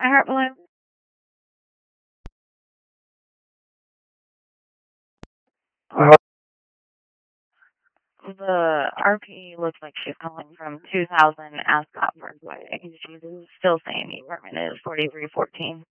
My heart balloon. The RP looks like she's calling from 2000 Ascot Parkway. She's still saying the apartment is 4314.